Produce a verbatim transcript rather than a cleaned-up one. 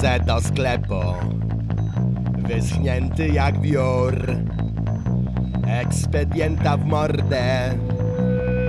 Wchodzę do sklepu, wyschnięty jak wiór, ekspedienta w mordę